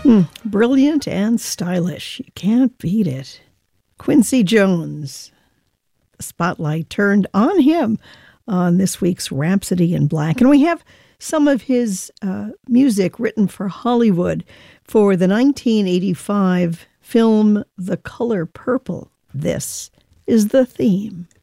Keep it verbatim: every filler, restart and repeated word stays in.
Mm, brilliant and stylish. You can't beat it. Quincy Jones. The spotlight turned on him on this week's Rhapsody in Black. And we have some of his uh, music written for Hollywood for the nineteen eighty-five film The Color Purple. This is the theme.